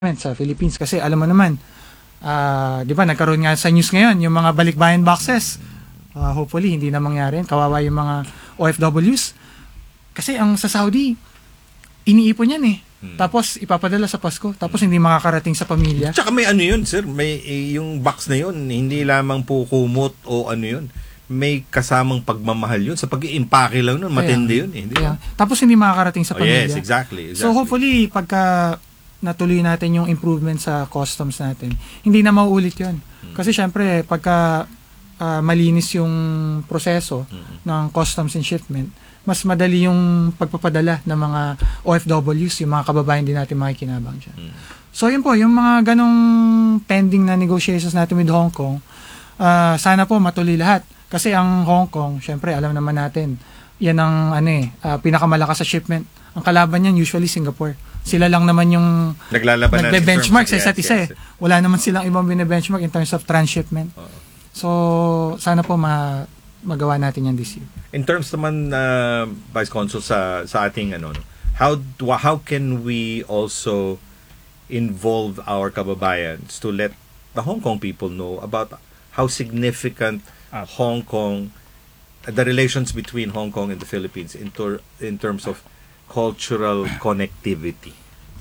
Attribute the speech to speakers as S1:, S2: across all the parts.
S1: sa Philippines kasi alam mo naman, 'di ba nagkaroon nga sa news ngayon yung mga balikbayan boxes. Hopefully hindi na mangyari. Kawawa yung mga OFWs. Kasi ang sa Saudi, iniipon yan eh. Tapos ipapadala sa Pasko. Tapos hindi makakarating sa pamilya.
S2: Tsaka may ano yun, sir. May yung box na yun, hindi lamang po kumot o ano yun. May kasamang pagmamahal yun. Sa pag-i-impake lang nun, matindi yun eh.
S1: Tapos hindi makakarating sa pamilya.
S2: Yes, exactly.
S1: So hopefully, pagka natuloy natin yung improvement sa customs natin, hindi na mauulit yun. Kasi syempre, pagka malinis yung proseso ng customs and shipment, mas madali yung pagpapadala ng mga OFWs, yung mga kababayan din natin makikinabang dyan. So yun po, yung mga ganong pending na negotiations natin with Hong Kong, sana po matuloy lahat. Kasi ang Hong Kong, syempre alam naman natin, yan ang pinakamalakas sa shipment. Ang kalaban niyan usually Singapore. Sila lang naman yung nagbe-benchmark sa isa't isa. Yes. Wala naman silang ibang bine-benchmark in terms of transshipment. So, sana po magawa natin yan this year.
S2: In terms naman, Vice Consul, sa ating how can we also involve our kababayans to let the Hong Kong people know about how significant Hong Kong, the relations between Hong Kong and the Philippines in terms of cultural connectivity?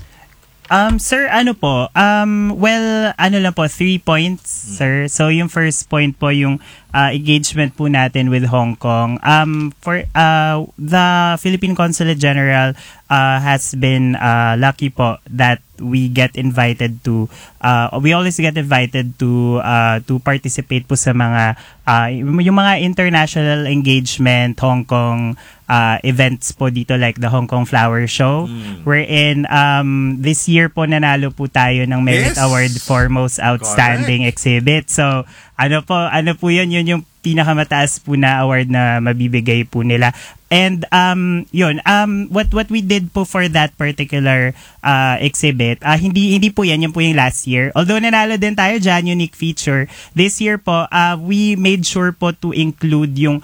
S3: Sir, ano po? Well, ano lang po, 3 points, sir. So, yung first point po, yung engagement po natin with Hong Kong. For the Philippine Consulate General has been lucky po that we get invited to we always get invited to participate po sa mga yung mga international engagement Hong Kong events po dito, like the Hong Kong Flower Show, wherein this year po nanalo po tayo ng Merit Award for Most Outstanding Exhibit. So ano po yun yung pinakamataas po na award na mabibigay po nila. And what we did po for that particular exhibit, hindi po yan, yun po yung last year. Although nanalo din tayo dyan, unique feature. This year po, we made sure po to include yung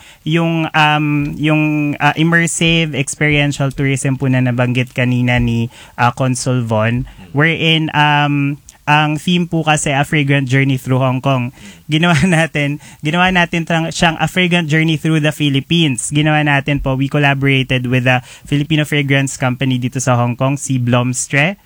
S3: immersive experiential tourism po na nabanggit kanina ni Consul Von, wherein ang theme po kasi A Fragrant Journey Through Hong Kong. Ginawa natin siyang A Fragrant Journey Through the Philippines. Ginawa natin po, we collaborated with a Filipino fragrance company dito sa Hong Kong, si Blomster.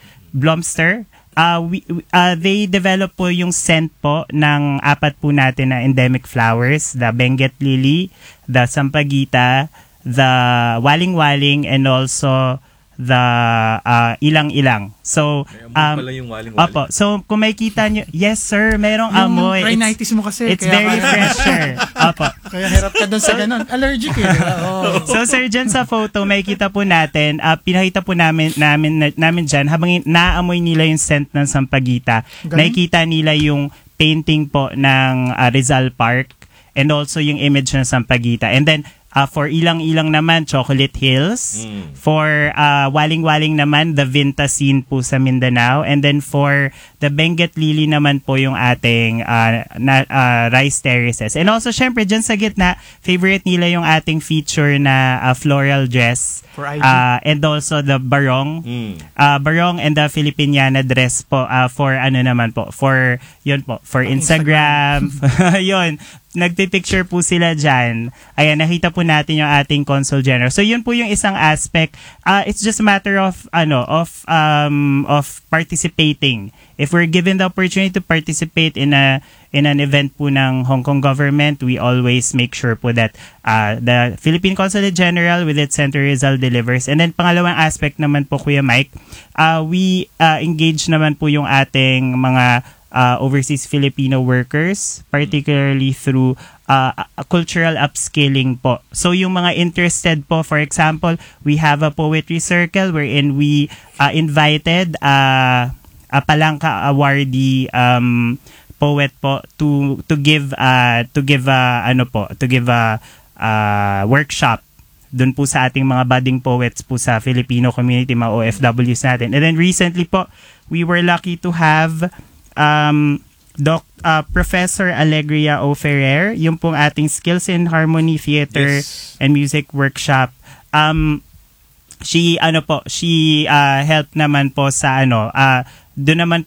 S3: They develop po yung scent po ng 4 po natin na endemic flowers, the Benguet Lily, the Sampaguita, the Waling-Waling, and also the ilang-ilang. So,
S2: pala yung waling-waling.
S3: Opo. So, kung makikita nyo, yes sir, merong amoy.
S1: Yung rhinitis mo kasi.
S3: It's very fresh, sir. Opo.
S1: Kaya hirap ka doon sa ganun. Allergic eh.
S3: So, sir, dyan sa photo, makikita po natin, pinakita po namin dyan, habang naamoy nila yung scent ng Sampaguita, nakikita nila yung painting po ng Rizal Park, and also yung image ng Sampaguita. And then, for ilang-ilang naman, Chocolate Hills. For Waling-Waling naman, the Vinta scene po sa Mindanao. And then for the Benguet Lily naman po yung ating rice terraces. And also, syempre, dyan sa gitna, favorite nila yung ating feature na floral dress.
S1: For IG.
S3: And also the Barong. Barong and the Filipiniana dress po for for Instagram. Yun. Nagpipicture po sila dyan. Ayan, nakita po natin yung ating Consul General. So, yun po yung isang aspect. It's just a matter of participating. If we're given the opportunity to participate in an event po ng Hong Kong government, we always make sure po that the Philippine Consulate General with its Center Rizal delivers. And then, pangalawang aspect naman po, Kuya Mike, we engage naman po yung ating mga overseas Filipino workers, particularly through cultural upskilling po. So yung mga interested po, for example, we have a poetry circle wherein we invited a Palangka awardee poet po to give a workshop dun po sa ating mga budding poets po sa Filipino community, mga OFWs natin. And then recently po, we were lucky to have Professor Alegria O. Ferrer, yung pong ating Skills in Harmony Theater and Music Workshop. She helped naman po sa doon naman